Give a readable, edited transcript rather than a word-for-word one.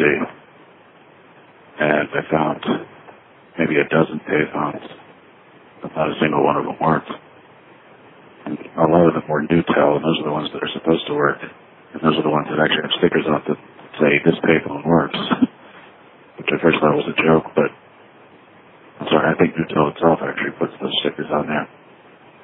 see. And I found maybe a dozen payphones, but not a single one of them worked. And a lot of them were Newtel, and those are the ones that are supposed to work. And those are the ones that actually have stickers on that say, this payphone works. Which I first thought was a joke, but I'm sorry, I think Newtel itself actually puts those stickers on there.